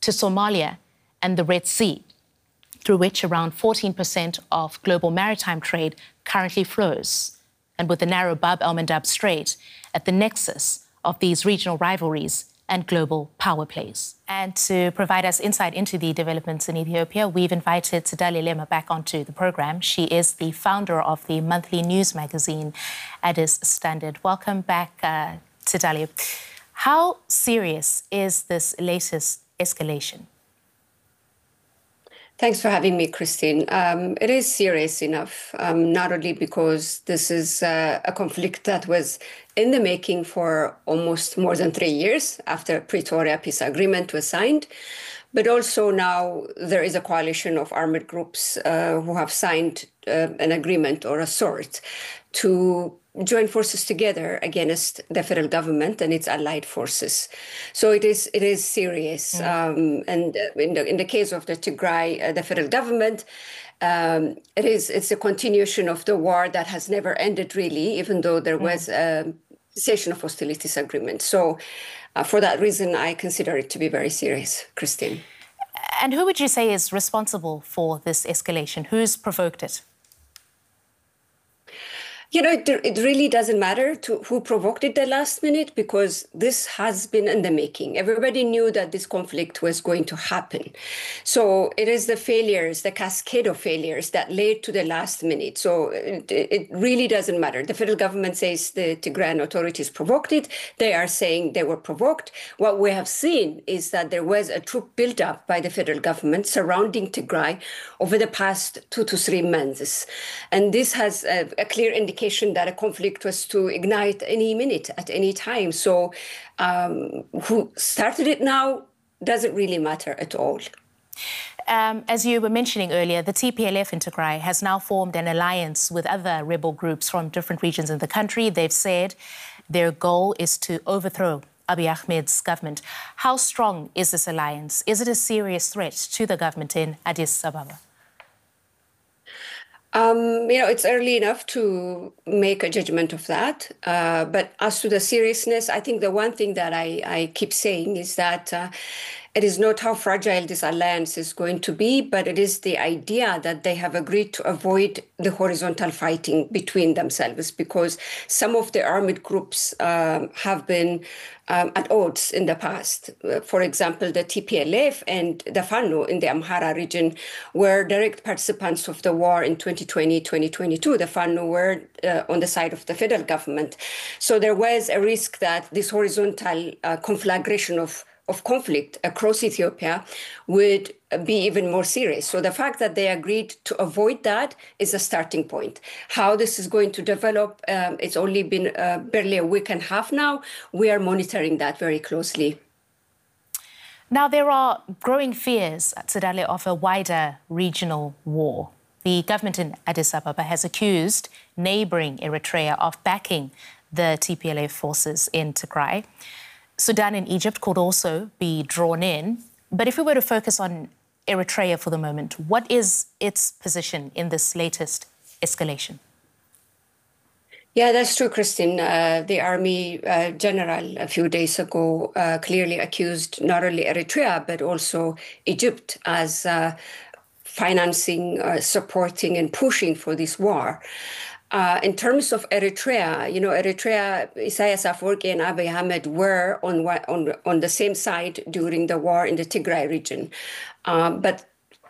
to Somalia and the Red Sea, through which around 14% of global maritime trade currently flows, and with the narrow Bab el-Mandab Strait at the nexus of these regional rivalries and global power plays. And to provide us insight into the developments in Ethiopia, we've invited Tsedalia Lema back onto the program. She is the founder of the monthly news magazine, Addis Standard. Welcome back, Tsedalia. How serious is this latest escalation? Thanks for having me, Christine. It is serious enough, not only because this is a conflict that was in the making for almost more than 3 years after Pretoria Peace Agreement was signed, but also now there is a coalition of armed groups who have signed an agreement or a sort to join forces together against the federal government and its allied forces. So it is serious. And in the case of the Tigray, the federal government, it's a continuation of the war that has never ended really, even though there was a cessation of hostilities agreement. So for that reason, I consider it to be very serious, Christine. And who would you say is responsible for this escalation? Who's provoked it? You know, it really doesn't matter to who provoked it the last minute, because this has been in the making. Everybody knew that this conflict was going to happen. So it is the failures, the cascade of failures that led to the last minute. So it really doesn't matter. The federal government says the Tigrayan authorities provoked it. They are saying they were provoked. What we have seen is that there was a troop buildup by the federal government surrounding Tigray over the past 2 to 3 months. And this has a clear indication that a conflict was to ignite any minute, at any time. So who started it now doesn't really matter at all. As you were mentioning earlier, the TPLF in Tigray has now formed an alliance with other rebel groups from different regions in the country. They've said their goal is to overthrow Abiy Ahmed's government. How strong is this alliance? Is it a serious threat to the government in Addis Ababa? You know, it's early enough to make a judgment of that. But as to the seriousness, I think the one thing that I keep saying is that it is not how fragile this alliance is going to be, but it is the idea that they have agreed to avoid the horizontal fighting between themselves, because some of the armed groups have been at odds in the past. For example, the TPLF and the Fano in the Amhara region were direct participants of the war in 2020, 2022. The Fano were on the side of the federal government. So there was a risk that this horizontal conflagration of conflict across Ethiopia would be even more serious. So the fact that they agreed to avoid that is a starting point. How this is going to develop, it's only been barely a week and a half now. We are monitoring that very closely. Now, there are growing fears, Tsedalia, of a wider regional war. The government in Addis Ababa has accused neighbouring Eritrea of backing the TPLF forces in Tigray. Sudan and Egypt could also be drawn in. But if we were to focus on Eritrea for the moment, what is its position in this latest escalation? Yeah, that's true, Christine. The army general a few days ago clearly accused not only Eritrea, but also Egypt as financing, supporting and pushing for this war. In terms of Eritrea, you know, Eritrea, Isaias Afwerki and Abiy Ahmed were on the same side during the war in the Tigray region. But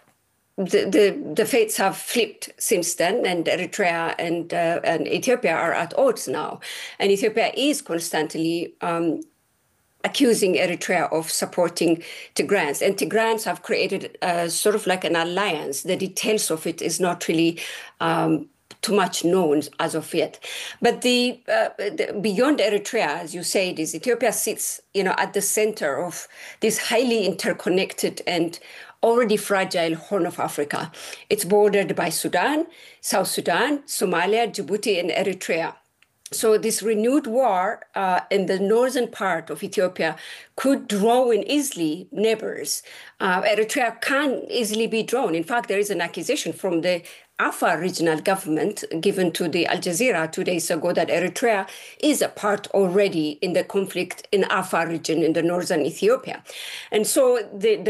the fates have flipped since then, and Eritrea and Ethiopia are at odds now. And Ethiopia is constantly accusing Eritrea of supporting Tigrayans. And Tigrayans have created sort of like an alliance. The details of it is not really too much known as of yet. But the beyond Eritrea, as you said, is Ethiopia sits, you know, at the center of this highly interconnected and already fragile Horn of Africa. It's bordered by Sudan, South Sudan, Somalia, Djibouti, and Eritrea. So this renewed war in the northern part of Ethiopia could draw in easily neighbors. Eritrea can easily be drawn. In fact, there is an accusation from the Afar regional government given to the Al Jazeera 2 days ago that Eritrea is a part already in the conflict in Afar region in the northern Ethiopia. And so the